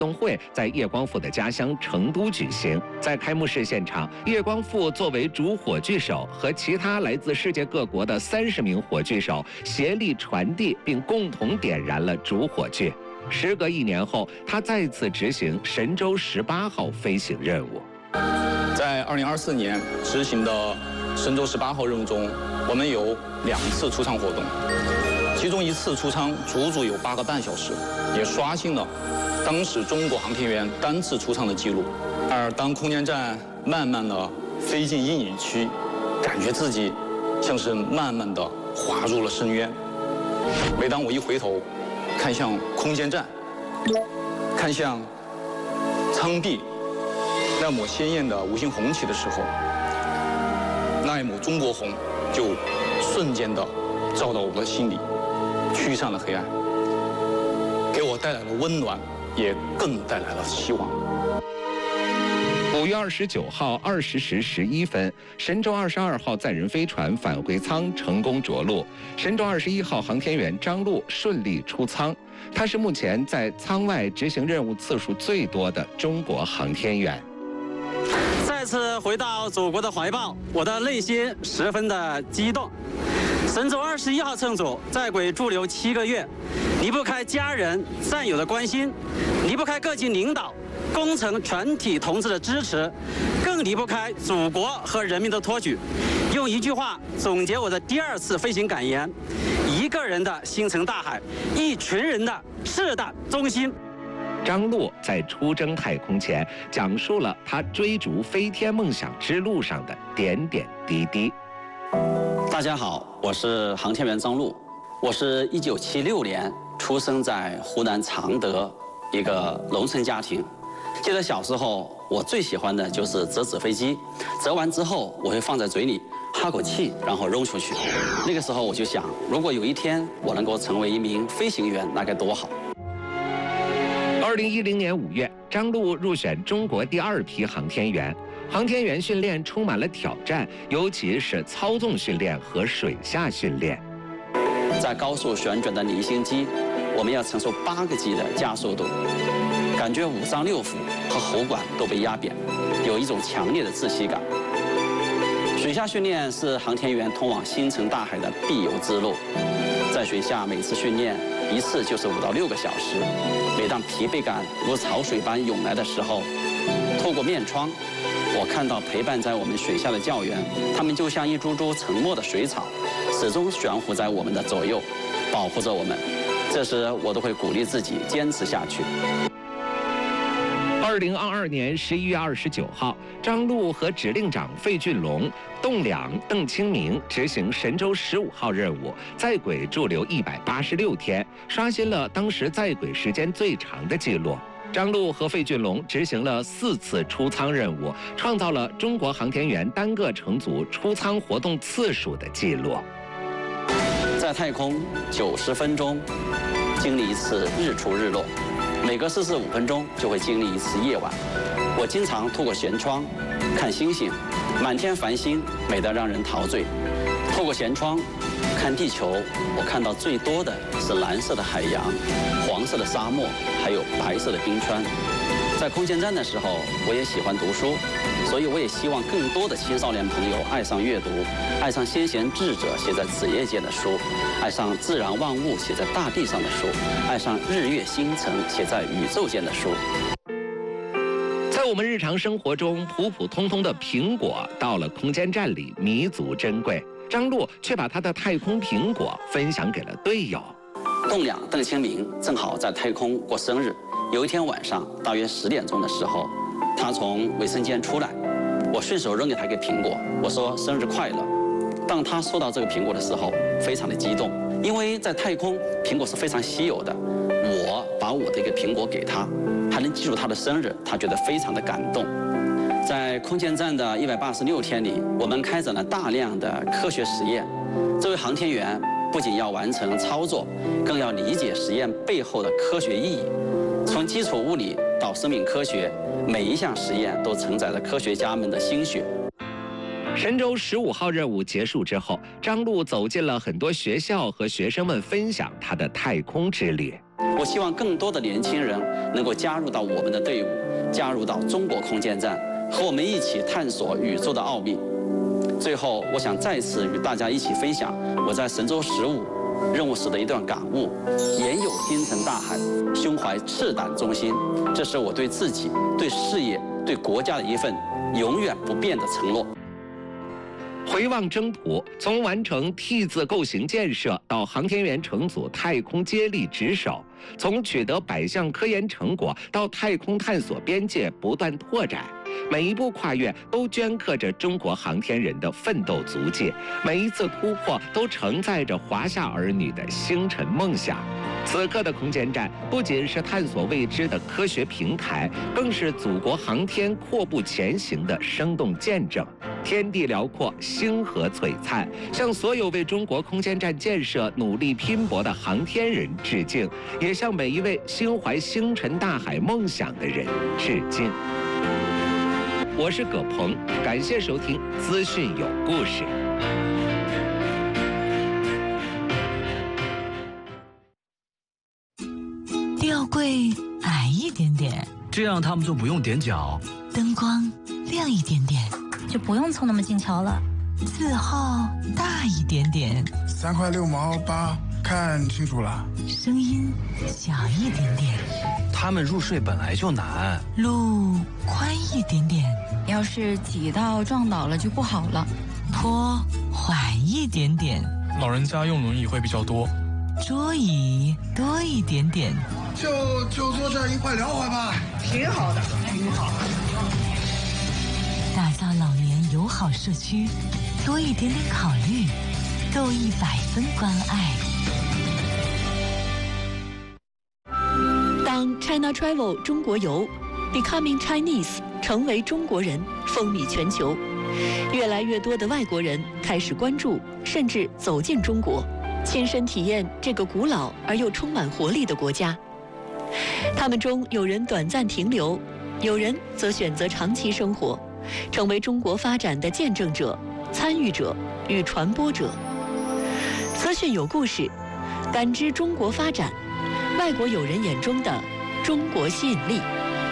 动会在叶光富的家乡成都举行。在开幕式现场，叶光富作为主火炬手，和其他来自世界各国的30名火炬手协力传递并共同点燃了主火炬。时隔1年后，他再次执行神舟18号飞行任务。 在2024年执行的神舟18号任务中，我们有2次出舱活动，其中1次出舱足足有8个半小时，也刷新了当时中国航天员单次出舱的记录。而当空间站慢慢的飞进阴影区，感觉自己像是慢慢的滑入了深渊。每当我一回头，看向空间站，看向舱壁那抹鲜艳的五星红旗的时候，那一抹中国红就瞬间的照到我的心里，驱散了黑暗，给我带来了温暖，也更带来了希望。 5月29号20时11分，神舟22号载人飞船返回舱成功着陆，神舟21号航天员张陆顺利出舱。他是目前在舱外执行任务次数最多的中国航天员。 再次回到祖国的怀抱，我的内心十分的激动。神舟21号乘组在轨驻留7个月，离不开家人战友的关心，离不开各级领导工程全体同志的支持，更离不开祖国和人民的托举。用一句话总结我的第2次飞行感言：一个人的星辰大海，一群人的赤胆忠心。 张陆在出征太空前，讲述了他追逐飞天梦想之路上的点点滴滴。 大家好，我是航天员张陆，我是1976年出生在湖南常德一个农村家庭。记得小时候，我最喜欢的就是折纸飞机，折完之后我会放在嘴里哈口气，然后扔出去。那个时候我就想，如果有一天我能够成为一名飞行员，那该多好。 2010年5月，张陆入选中国第2批航天员。航天员训练充满了挑战，尤其是操纵训练和水下训练。 在高速旋转的离心机，我们要承受8个 G 的加速度，感觉五脏六腑和喉管都被压扁，有一种强烈的窒息感。水下训练是航天员通往星辰大海的必由之路。在水下每次训练一次就是5到6个小时，每当疲惫感如潮水般涌来的时候，透过面窗，我看到陪伴在我们水下的教员，他们就像一株株沉默的水草，始终悬浮在我们的左右，保护着我们。这时我都会鼓励自己坚持下去。 2022年11月29号，张陆和指令长费俊龙、栋梁邓清明执行神舟15号任务，在轨驻留186天，刷新了当时在轨时间最长的记录。张陆和费俊龙执行了4次出舱任务，创造了中国航天员单个乘组出舱活动次数的记录。 在太空90分钟经历一次日出日落，每隔45分钟就会经历一次夜晚。我经常透过舷窗看星星，满天繁星美得让人陶醉。透过舷窗看地球，我看到最多的是蓝色的海洋、黄色的沙漠，还有白色的冰川。在空间站的时候，我也喜欢读书，所以我也希望更多的青少年朋友爱上阅读，爱上先贤智者写在纸页间的书，爱上自然万物写在大地上的书，爱上日月星辰写在宇宙间的书。 在我们日常生活中，普普通通的苹果到了空间站里弥足珍贵。张陆却把他的太空苹果分享给了队友。 栋梁邓清明正好在太空过生日，有一天晚上大约10点钟的时候，他从卫生间出来，我顺手扔给他一个苹果，我说生日快乐。当他收到这个苹果的时候，非常的激动，因为在太空苹果是非常稀有的。我把我的一个苹果给他，还能记住他的生日，他觉得非常的感动。在空间站的186天里，我们开展了大量的科学实验。作为航天员，不仅要完成操作，更要理解实验背后的科学意义。从基础物理到生命科学，每一项实验都承载着科学家们的心血。 神舟15号任务结束之后，张陆走进了很多学校，和学生们分享他的太空之旅。 我希望更多的年轻人能够加入到我们的队伍，加入到中国空间站，和我们一起探索宇宙的奥秘。最后，我想再次与大家一起分享我在神舟15任务时的一段感悟：眼有星辰大海，胸怀赤胆忠心。这是我对自己、对事业、对国家的一份永远不变的承诺。 回望征途，从完成 T 字构型建设到航天员乘组太空接力值守，从取得百项科研成果到太空探索边界不断拓展，每一步跨越都镌刻着中国航天人的奋斗足迹，每一次突破都承载着华夏儿女的星辰梦想。此刻的空间站不仅是探索未知的科学平台，更是祖国航天阔步前行的生动见证。天地辽阔，星河璀璨，向所有为中国空间站建设努力拼搏的航天人致敬，也向每一位心怀星辰大海梦想的人致敬。我是葛鹏，感谢收听资讯有故事。 吊柜矮一点点， 这样他们就不用踮脚。 灯光亮一点点， 就不用凑那么近瞧了。 字号大一点点 ，3块6毛8，看清楚了。 声音小一点点， 他们入睡本来就难。 路宽一点点， 要是挤到撞倒了就不好了。 坡缓一点点， 老人家用轮椅会比较多。 桌椅多一点点， 就坐这儿一块聊会吧， 挺好的，挺好。 打造老年友好社区，多一点点考虑，够100分关爱。 当 China Travel 中国游 Becoming Chinese 成为中国人风靡全球，越来越多的外国人开始关注，甚至走进中国，亲身体验这个古老而又充满活力的国家。他们中有人短暂停留，有人则选择长期生活，成为中国发展的见证者、参与者与传播者。资讯有故事，感知中国发展，外国友人眼中的中国吸引力。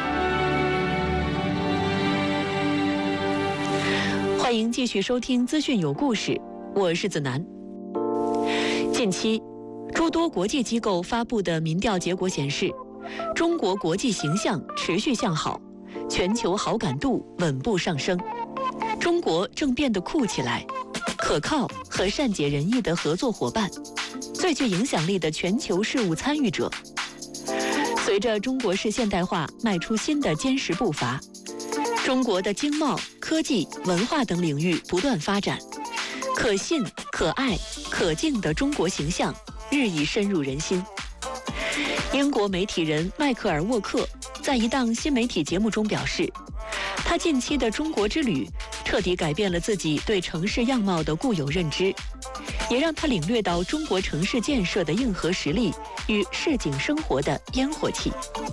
欢迎继续收听资讯有故事，我是子楠。近期，诸多国际机构发布的民调结果显示，中国国际形象持续向好，全球好感度稳步上升。中国正变得酷起来，可靠和善解人意的合作伙伴，最具影响力的全球事务参与者。随着中国式现代化迈出新的坚实步伐，中国的经贸、科技、文化等领域不断发展，可信、可爱、可敬的中国形象日益深入人心。英国媒体人迈克尔·沃克在一档新媒体节目中表示，他近期的中国之旅彻底改变了自己对城市样貌的固有认知，也让他领略到中国城市建设的硬核实力与市井生活的烟火气。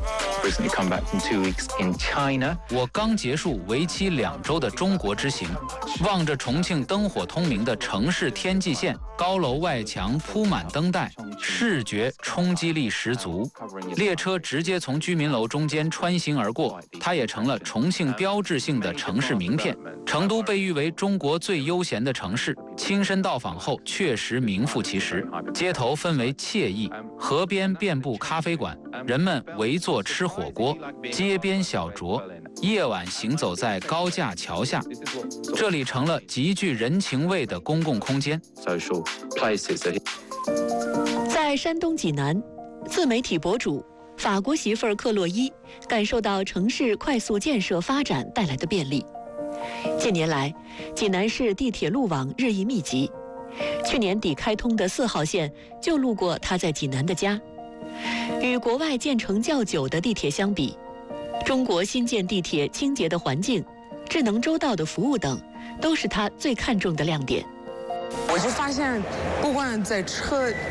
我刚结束为期2周的中国之行，望着重庆灯火通明的城市天际线，高楼外墙铺满灯带，视觉冲击力十足。列车直接从居民楼中间穿行而过，它也成了重庆标志性的城市名片。成都被誉为中国最悠闲的城市，亲身到访后确实名副其实。街头氛围惬意，河边遍布咖啡馆，人们围坐吃火锅，街边小酌，夜晚行走在高架桥下，这里成了极具人情味的公共空间。 在山东济南，自媒体博主法国媳妇儿克洛伊感受到城市快速建设发展带来的便利。近年来，济南市地铁路网日益密集，去年底开通的4号线就路过他在济南的家。与国外建成较久的地铁相比，中国新建地铁清洁的环境、智能周到的服务等，都是他最看重的亮点。 我就发现，不管在车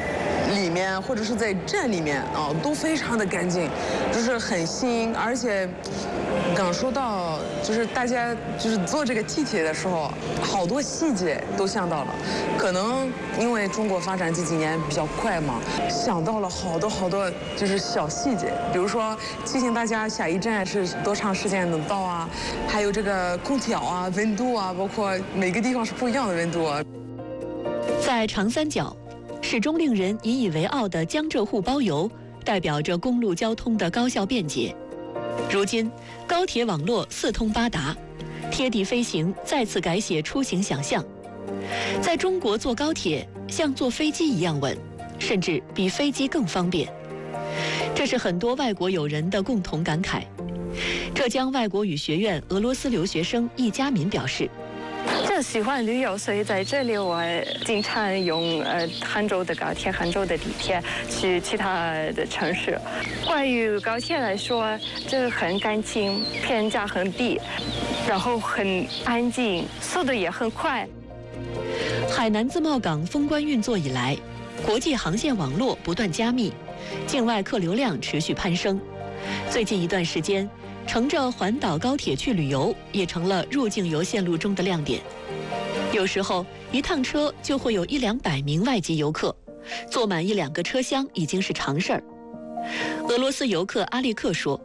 里面或者是在站里面啊，都非常的干净，就是很新，而且感受到就是大家就是坐这个地铁的时候，好多细节都想到了。可能因为中国发展这几年比较快嘛，想到了好多就是小细节，比如说提醒大家下一站是多长时间能到啊，还有这个空调啊、温度啊，包括每个地方是不一样的温度啊。 在长三角，始终令人引以为傲的江浙沪包邮，代表着公路交通的高效便捷。如今，高铁网络四通八达，贴地飞行再次改写出行想象。在中国坐高铁像坐飞机一样稳，甚至比飞机更方便。这是很多外国友人的共同感慨。浙江外国语学院俄罗斯留学生易佳敏表示。 就喜欢旅游，所以在这里我经常用杭州的高铁、杭州的地铁去其他的城市。关于高铁来说，这很干净，票价很低，然后很安静，速度也很快。 海南自贸港封关运作以来，国际航线网络不断加密，境外客流量持续攀升。最近一段时间，乘着环岛高铁去旅游也成了入境游线路中的亮点。有时候一趟车就会有100-200名外籍游客，坐满1-2个车厢已经是常事儿。俄罗斯游客阿利克说：“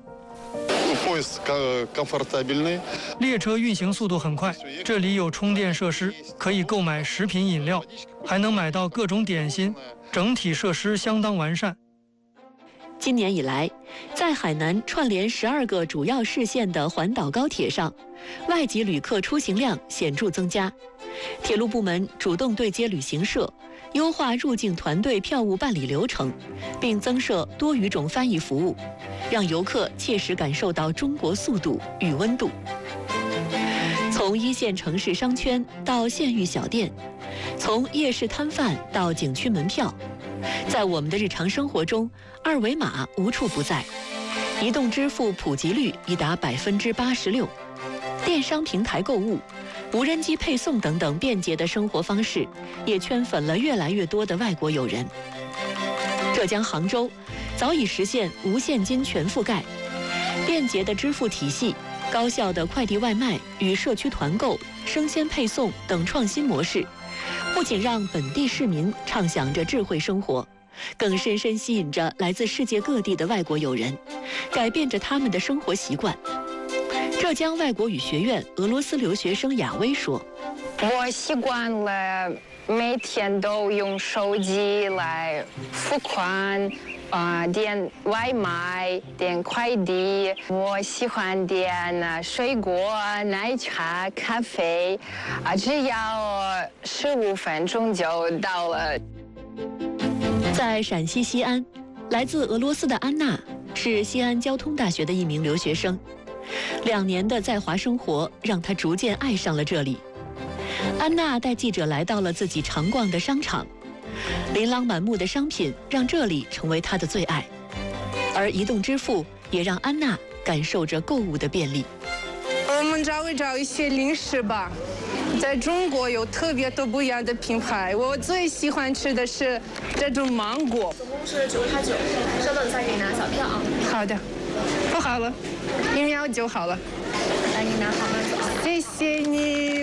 列车运行速度很快，这里有充电设施，可以购买食品饮料，还能买到各种点心，整体设施相当完善。” 今年以来，在海南串联12个主要市县的环岛高铁上，外籍旅客出行量显著增加。铁路部门主动对接旅行社，优化入境团队票务办理流程，并增设多语种翻译服务，让游客切实感受到中国速度与温度。从一线城市商圈到县域小店，从夜市摊贩到景区门票，在我们的日常生活中，二维码无处不在。移动支付普及率已达86%，电商平台购物、无人机配送等等便捷的生活方式，也圈粉了越来越多的外国友人。浙江杭州早已实现无现金全覆盖，便捷的支付体系、高效的快递外卖与社区团购、生鲜配送等创新模式，不仅让本地市民畅享着智慧生活，更深深吸引着来自世界各地的外国友人，改变着他们的生活习惯。浙江外国语学院俄罗斯留学生雅薇说：“ 我习惯了每天都用手机来付款，点外卖、点快递。我喜欢点水果、奶茶、咖啡，只要15分钟就到了。” 在陕西西安，来自俄罗斯的安娜是西安交通大学的一名留学生。2年的在华生活让她逐渐爱上了这里。安娜带记者来到了自己常逛的商场，琳琅满目的商品让这里成为她的最爱，而移动支付也让安娜感受着购物的便利。 我们找一些零食吧，在中国有特别多不一样的品牌，我最喜欢吃的是这种芒果。总共是9块9，稍等一下给你拿小票啊。好的，不好了，1秒就好了。来，你拿好了走。谢谢你。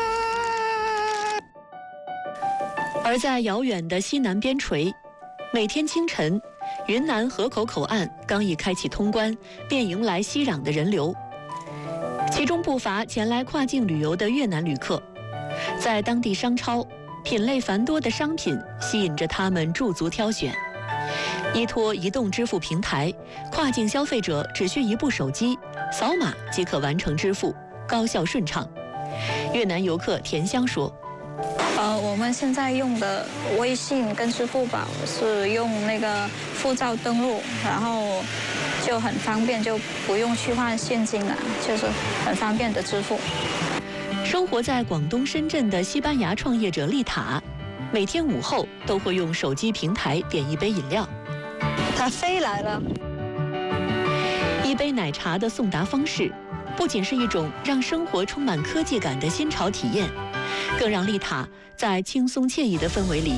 而在遥远的西南边陲，每天清晨，云南河口口岸刚一开启通关，便迎来熙攘的人流，其中不乏前来跨境旅游的越南旅客。在当地商超，品类繁多的商品吸引着他们驻足挑选。依托移动支付平台，跨境消费者只需一部手机，扫码即可完成支付，高效顺畅。越南游客田香说：“ 我们现在用的微信跟支付宝是用那个护照登录，然后就很方便，就不用去换现金了，就是很方便的支付。” 生活在广东深圳的西班牙创业者丽塔，每天午后都会用手机平台点一杯饮料。 它飞来了。 一杯奶茶的送达方式，不仅是一种让生活充满科技感的新潮体验，更让丽塔在轻松惬意的氛围里，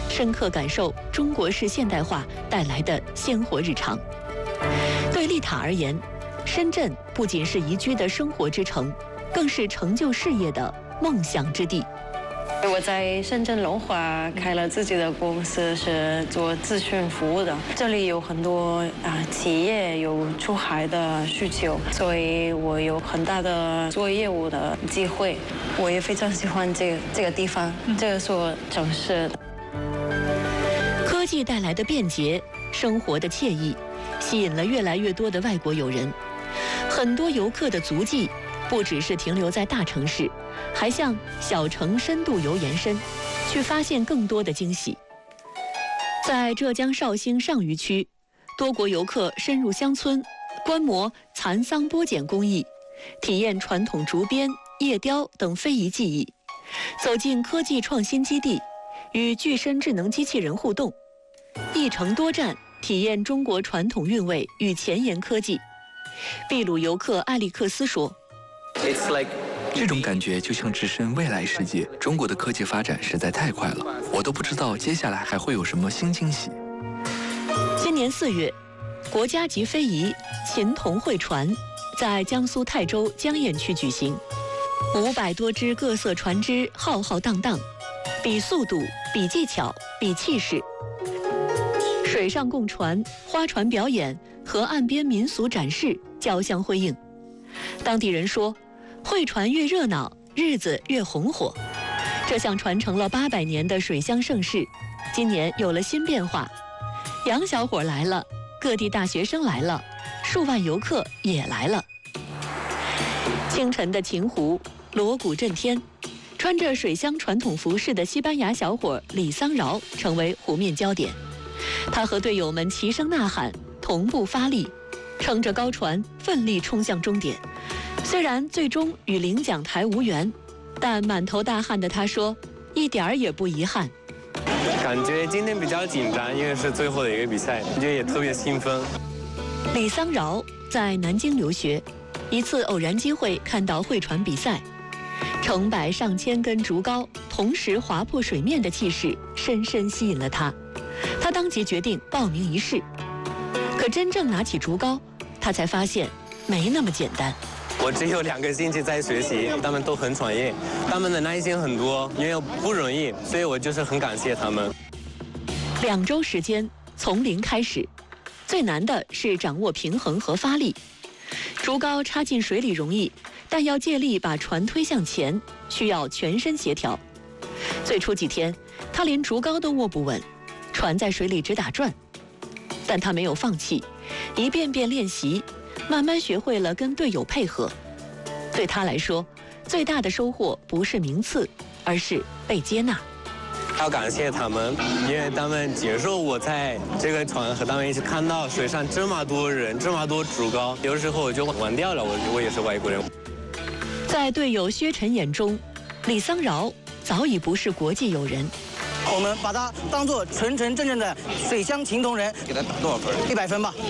深刻感受中国式现代化带来的鲜活日常。对丽塔而言，深圳不仅是宜居的生活之城，更是成就事业的梦想之地。 我在深圳龙华开了自己的公司，是做咨询服务的。这里有很多企业有出海的需求，所以我有很大的做业务的机会。我也非常喜欢这个地方，这所城市。 科技带来的便捷，生活的惬意，吸引了越来越多的外国友人。很多游客的足迹不只是停留在大城市，还向小城深度游延伸，去发现更多的惊喜。在浙江绍兴上虞区，多国游客深入乡村，观摩蚕桑剥茧工艺，体验传统竹编、叶雕等非遗技艺，走进科技创新基地，与具身智能机器人互动，一城多站，体验中国传统韵味与前沿科技。秘鲁游客艾利克斯说， 这种感觉就像置身未来世界。中国的科技发展实在太快了，我都不知道接下来还会有什么新惊喜。 今年4月，国家级非遗秦铜会船在江苏泰州江堰区举行，500多只各色船只浩浩荡荡，比速度，比技巧，比气势。水上共船、花船表演和岸边民俗展示交相辉映。当地人说，会船越热闹，日子越红火。这项传承了800年的水乡盛事，今年有了新变化。洋小伙来了，各地大学生来了，数万游客也来了。清晨的晴湖，锣鼓震天，穿着水乡传统服饰的西班牙小伙李桑饶成为湖面焦点。他和队友们齐声呐喊，同步发力，撑着高船奋力冲向终点。虽然最终与领奖台无缘，但满头大汗的他说，一点儿也不遗憾。 感觉今天比较紧张，因为是最后的一个比赛，感觉也特别兴奋。 李桑饶在南京留学，一次偶然机会看到会船比赛，成百上千根竹篙同时划破水面的气势深深吸引了他。他当即决定报名一试，可真正拿起竹篙，他才发现没那么简单。 我只有2个星期在学习，他们都很专业，他们的耐心很多，因为不容易，所以我就是很感谢他们。 2周时间，从零开始，最难的是掌握平衡和发力。竹篙插进水里容易，但要借力把船推向前，需要全身协调。最初几天，他连竹篙都握不稳，船在水里直打转。但他没有放弃，一遍遍练习，慢慢学会了跟队友配合。对他来说，最大的收获不是名次，而是被接纳。 要感谢他们，因为他们接受我在这个船和他们一起看到水上这么多人，这么多竹篙，有时候我就忘掉了我也是外国人。 在队友薛晨眼中，李桑饶早已不是国际友人。 我们把他当作纯纯正正的水乡情同人。给他打多少分？100分吧。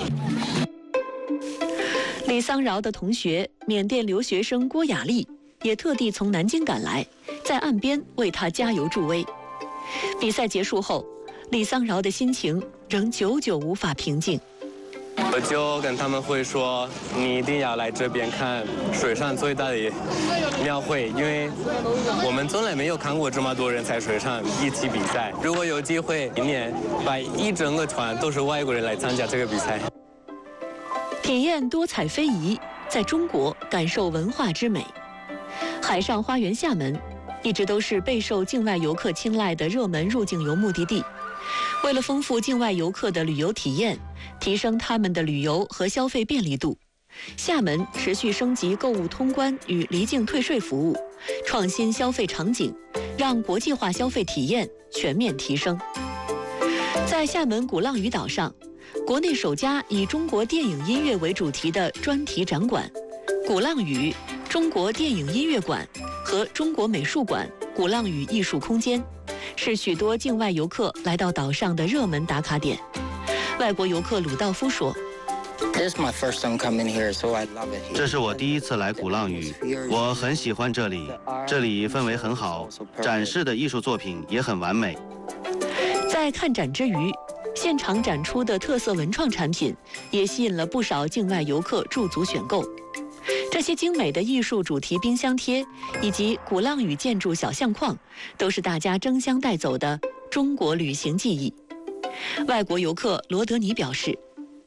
李桑饶的同学缅甸留学生郭雅丽也特地从南京赶来，在岸边为他加油助威。比赛结束后，李桑饶的心情仍久久无法平静。 我就跟他们会说，你一定要来这边看水上最大的庙会，因为我们从来没有看过这么多人在水上一起比赛。如果有机会，明年把一整个船都是外国人来参加这个比赛。 体验多彩非遗，在中国感受文化之美。海上花园厦门一直都是备受境外游客青睐的热门入境游目的地。为了丰富境外游客的旅游体验，提升他们的旅游和消费便利度，厦门持续升级购物通关与离境退税服务，创新消费场景，让国际化消费体验全面提升。在厦门鼓浪屿岛上，国内首家以中国电影音乐为主题的专题展馆——鼓浪屿中国电影音乐馆和中国美术馆鼓浪屿艺术空间，是许多境外游客来到岛上的热门打卡点。外国游客鲁道夫说：“ 这是我第一次来鼓浪屿，我很喜欢这里，这里氛围很好，展示的艺术作品也很完美。” 在看展之余，现场展出的特色文创产品也吸引了不少境外游客驻足选购。这些精美的艺术主题冰箱贴以及鼓浪屿建筑小相框，都是大家争相带走的中国旅行记忆。外国游客罗德尼表示，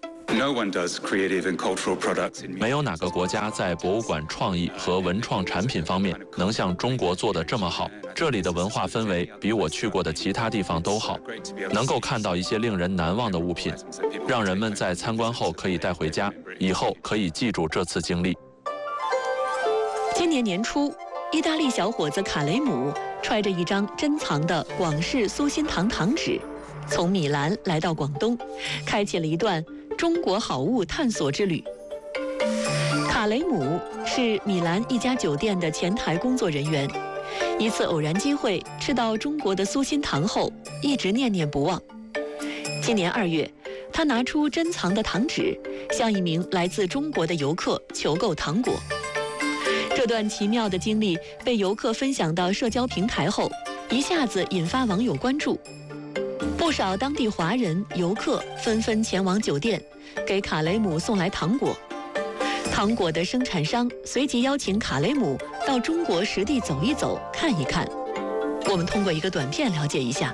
没有哪个国家在博物馆创意和文创产品方面能像中国做得这么好。这里的文化氛围比我去过的其他地方都好，能够看到一些令人难忘的物品，让人们在参观后可以带回家，以后可以记住这次经历。 今年年初，意大利小伙子卡雷姆揣着一张珍藏的广式苏心堂糖纸，从米兰来到广东，开启了一段中国好物探索之旅。卡雷姆是米兰一家酒店的前台工作人员，一次偶然机会吃到中国的苏心糖后，一直念念不忘。今年2月，他拿出珍藏的糖纸，向一名来自中国的游客求购糖果。这段奇妙的经历被游客分享到社交平台后，一下子引发网友关注。不少当地华人游客纷纷前往酒店，给卡雷姆送来糖果。糖果的生产商随即邀请卡雷姆到中国实地走一走、看一看。我们通过一个短片了解一下。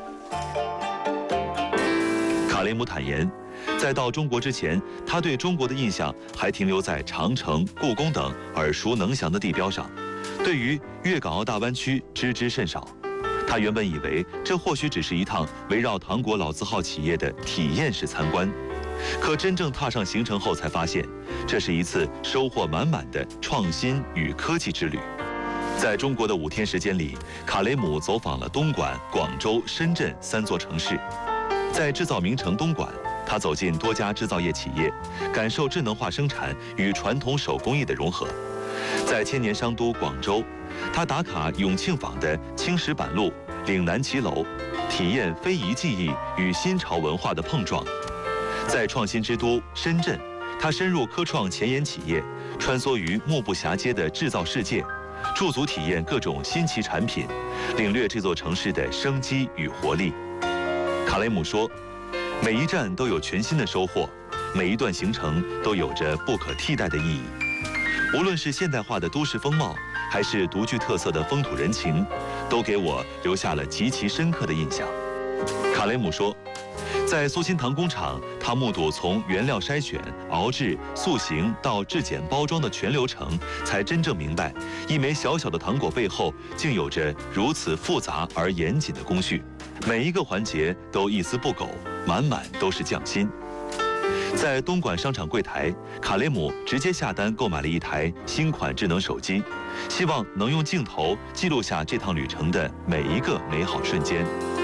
卡雷姆坦言，在到中国之前，他对中国的印象还停留在长城、故宫等耳熟能详的地标上，对于粤港澳大湾区知之甚少。他原本以为这或许只是一趟围绕糖果老字号企业的体验式参观，可真正踏上行程后才发现，这是一次收获满满的创新与科技之旅。在中国的5天时间里，卡雷姆走访了东莞、广州、深圳3座城市。在制造名城东莞，他走进多家制造业企业，感受智能化生产与传统手工艺的融合。在千年商都广州，他打卡永庆坊的青石板路、岭南骑楼，体验非遗技艺与新潮文化的碰撞。在创新之都深圳，他深入科创前沿企业，穿梭于目不暇接的制造世界，驻足体验各种新奇产品，领略这座城市的生机与活力。卡雷姆说，每一站都有全新的收获，每一段行程都有着不可替代的意义。无论是现代化的都市风貌，还是独具特色的风土人情，都给我留下了极其深刻的印象。卡雷姆说，在苏心堂工厂，他目睹从原料筛选、熬制、塑形到制检包装的全流程，才真正明白，一枚小小的糖果背后竟有着如此复杂而严谨的工序，每一个环节都一丝不苟，满满都是匠心。在东莞商场柜台，卡雷姆直接下单购买了一台新款智能手机，希望能用镜头记录下这趟旅程的每一个美好瞬间。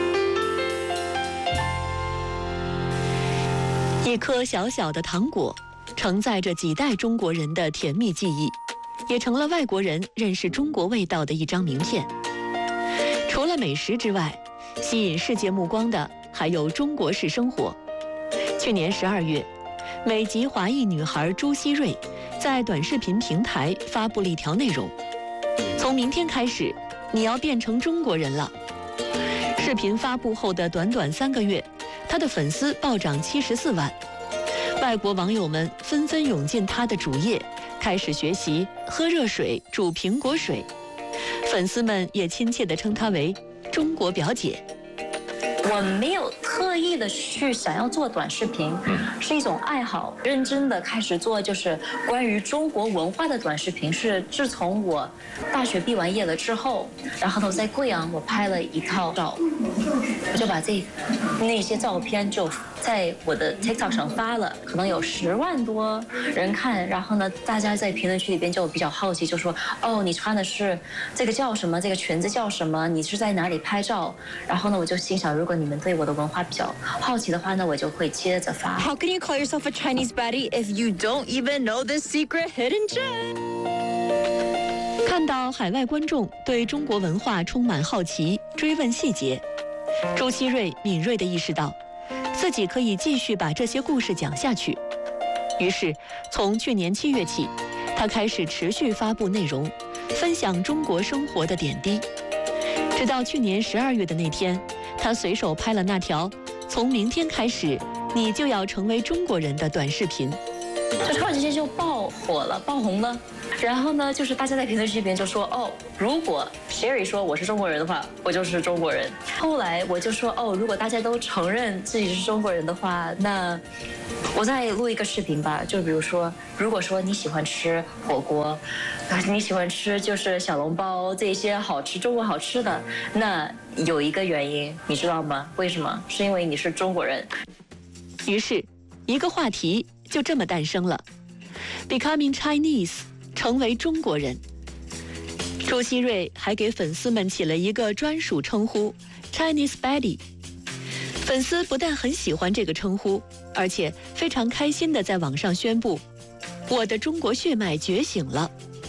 一颗小小的糖果，承载着几代中国人的甜蜜记忆，也成了外国人认识中国味道的一张名片。除了美食之外，吸引世界目光的还有中国式生活。去年12月，美籍华裔女孩朱希瑞在短视频平台发布了一条内容：从明天开始，你要变成中国人了。视频发布后的短短3个月，她的粉丝暴涨74万，外国网友们纷纷涌进她的主页，开始学习喝热水煮苹果水。粉丝们也亲切地称她为中国表姐。 我没有特意的去想要做短视频，是一种爱好。认真的开始做就是关于中国文化的短视频，是自从我大学毕完业了之后，然后呢在贵阳我拍了一套照，我就把那些照片就在我的 TikTok 上发了，可能有10万多人看。然后呢，大家在评论区里边就比较好奇，就说哦，你穿的是这个叫什么？这个裙子叫什么？你是在哪里拍照？然后呢，我就心想，如果你们对我的文化比较好奇的话呢，我就会接着发。 How can you call yourself a Chinese baddie if you don't even know this secret hidden gem？ 看到海外观众对中国文化充满好奇，追问细节，朱希瑞敏锐地意识到，自己可以继续把这些故事讲下去。于是，从去年7月起，他开始持续发布内容，分享中国生活的点滴。直到去年12月的那天，他随手拍了那条从明天开始，你就要成为中国人的短视频。 就突然之间就爆火了，爆红了。然后呢，就是大家在评论区里边就说，哦，如果 Sherry 说我是中国人的话，我就是中国人。后来我就说，哦，如果大家都承认自己是中国人的话，那我再录一个视频吧。就比如说，如果说你喜欢吃火锅，你喜欢吃就是小笼包这些好吃中国好吃的，那有一个原因，你知道吗？为什么？是因为你是中国人。 于是，一个话题就这么诞生了 ，Becoming Chinese， 成为中国人。朱熹睿还给粉丝们起了一个专属称呼 ，Chinese Baddie。粉丝不但很喜欢这个称呼，而且非常开心地在网上宣布：“我的中国血脉觉醒了。”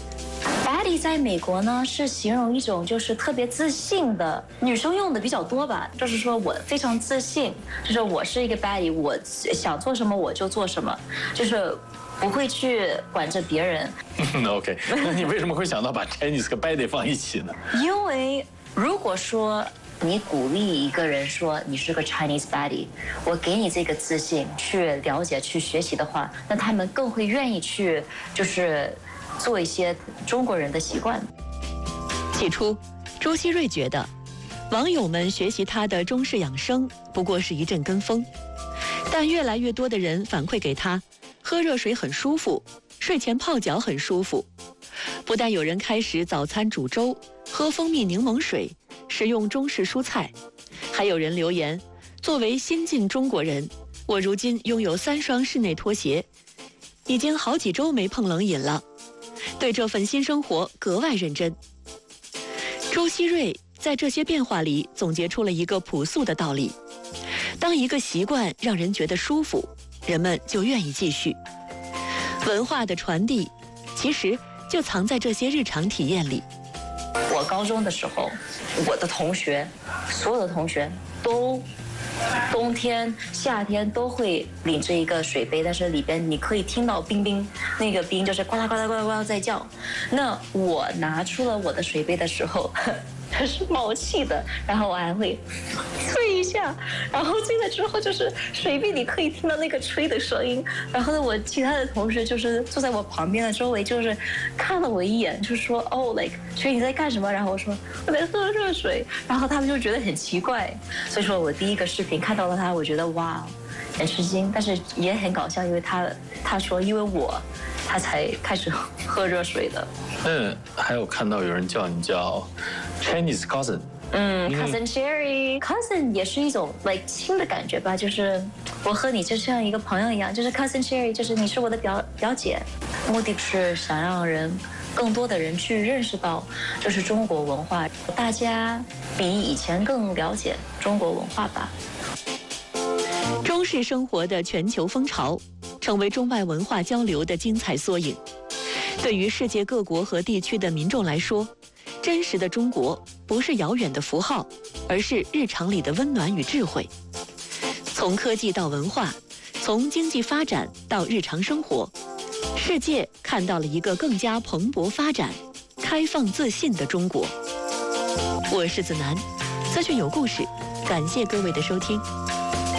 Baddie 在美国呢是形容一种就是特别自信的女生用的比较多吧，就是说我非常自信，就是我是一个 Baddie， 我想做什么我就做什么，就是不会去管着别人。 OK， 那你为什么会想到把 Chinese 和 Baddie 放一起呢？ 因为如果说你鼓励一个人说你是个 Chinese Baddie， 我给你这个自信去了解去学习的话，那他们更会愿意去就是做一些中国人的习惯。 起初，朱熹睿觉得网友们学习他的中式养生不过是一阵跟风，但越来越多的人反馈给他，喝热水很舒服，睡前泡脚很舒服。不但有人开始早餐煮粥，喝蜂蜜柠檬水，食用中式蔬菜，还有人留言：作为新晋中国人，我如今拥有3双室内拖鞋，已经好几周没碰冷饮了。对这份新生活格外认真。朱熹睿在这些变化里总结出了一个朴素的道理：当一个习惯让人觉得舒服，人们就愿意继续。文化的传递其实就藏在这些日常体验里。 我高中的时候，我的同学，所有的同学都冬天、夏天都会领着一个水杯，但是里边你可以听到冰冰，那个冰就是呱啦呱啦呱啦呱啦在叫。那我拿出了我的水杯的时候，它是冒气的，然后我还会吹一下，然后吹了之后就是水杯你可以听到那个吹的声音。然后呢，我其他的同学就是坐在我旁边的周围，就是看了我一眼，就说哦 ，like 所以你在干什么？然后我说我在喝热水，然后他们就觉得很奇怪。所以说我第一个视频看到了他，我觉得哇，很吃惊，但是也很搞笑，因为他说因为他才开始喝热水的。 还有看到有人叫你叫 Chinese cousin。 cousin Sherry，cousin 也是一种 like 亲的感觉吧，就是我和你就像一个朋友一样，就是 cousin Sherry， 就是你是我的表姐。目的是想让更多的人去认识到，就是中国文化，大家比以前更了解中国文化吧。 中式生活的全球风潮，成为中外文化交流的精彩缩影。对于世界各国和地区的民众来说，真实的中国不是遥远的符号，而是日常里的温暖与智慧。从科技到文化，从经济发展到日常生活，世界看到了一个更加蓬勃发展、开放自信的中国。我是子楠，资讯有故事，感谢各位的收听。